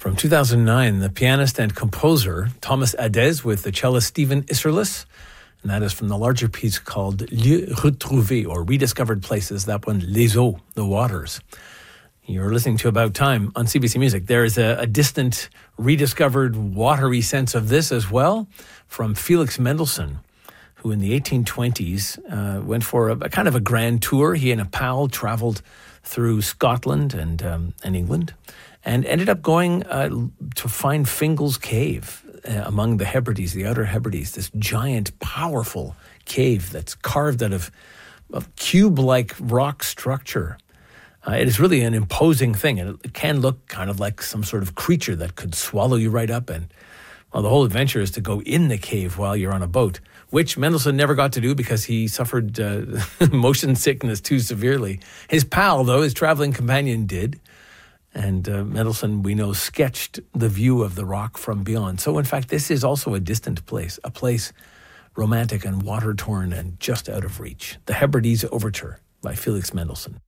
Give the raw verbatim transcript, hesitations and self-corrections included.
From two thousand nine, the pianist and composer Thomas Adès with the cellist Stephen Isserlis. And that is from the larger piece called Lieux Retrouvés, or Rediscovered Places, that one, Les Eaux, the waters. You're listening to About Time on C B C Music. There is a, a distant, rediscovered, watery sense of this as well from Felix Mendelssohn, who in the eighteen twenties uh, went for a, a kind of a grand tour. He and a pal traveled through Scotland and um, and England, and ended up going uh, to find Fingal's Cave uh, among the Hebrides, the Outer Hebrides, this giant, powerful cave that's carved out of a cube-like rock structure. Uh, it is really an imposing thing, and it can look kind of like some sort of creature that could swallow you right up. And well, the whole adventure is to go in the cave while you're on a boat, which Mendelssohn never got to do because he suffered uh, motion sickness too severely. His pal, though, his traveling companion, did. And uh, Mendelssohn, we know, sketched the view of the rock from beyond. So, in fact, this is also a distant place, a place romantic and water-torn and just out of reach. The Hebrides Overture by Felix Mendelssohn.